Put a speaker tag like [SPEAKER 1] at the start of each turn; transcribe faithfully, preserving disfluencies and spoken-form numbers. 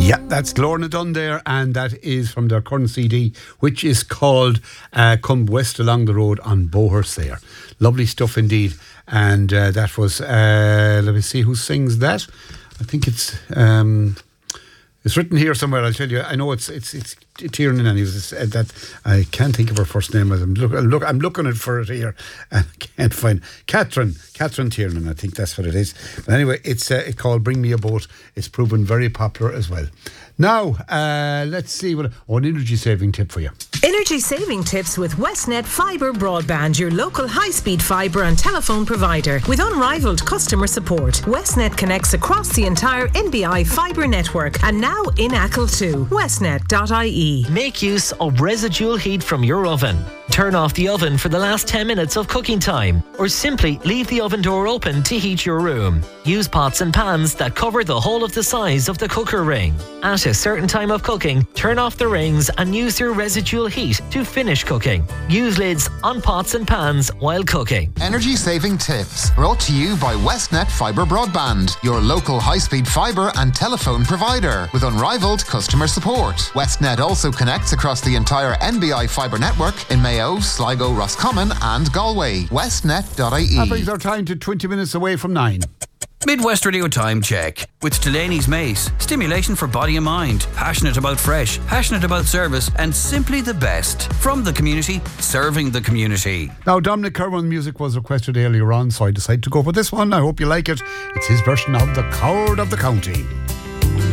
[SPEAKER 1] Yeah, that's Lorna Dunn there, and that is from their current C D, which is called uh, Come West Along the Road on Bohurst there. Lovely stuff indeed. And uh, that was, uh, let me see who sings that. I think it's um, it's written here somewhere, I'll tell you. I know it's it's it's Tiernan, and it's, uh, that I can't think of her first name. I'm, look, look, I'm looking at for it here, and I can't find Catherine, Catherine Tiernan, I think that's what it is. But anyway, it's uh, it's called Bring Me a Boat. It's proven very popular as well. Now, uh, let's see what oh, an energy saving tip for you.
[SPEAKER 2] Energy saving tips with Westnet Fibre Broadband, your local high-speed fibre and telephone provider. With unrivaled customer support, Westnet connects across the entire N B I fibre network and now in Achill too. westnet dot I E.
[SPEAKER 3] Make use of residual heat from your oven. Turn off the oven for the last ten minutes of cooking time, or simply leave the oven door open to heat your room. Use pots and pans that cover the whole of the size of the cooker ring. At a certain time of cooking, turn off the rings and use your residual heat to finish cooking. Use lids on pots and pans while cooking.
[SPEAKER 4] Energy saving tips brought to you by Westnet Fibre Broadband, your local high-speed fibre and telephone provider with unrivaled customer support. Westnet also connects across the entire N B I fibre network in Mayo, Sligo, Roscommon and Galway. westnet dot I E.
[SPEAKER 1] That brings our time to twenty minutes away from nine.
[SPEAKER 5] Midwest Radio Time Check with Delaney's Mace. Stimulation for body and mind. Passionate about fresh, passionate about service, and simply the best. From the community, serving the community.
[SPEAKER 1] Now, Dominic Kerwan's music was requested earlier on, so I decided to go for this one. I hope you like it. It's his version of The Coward of the County.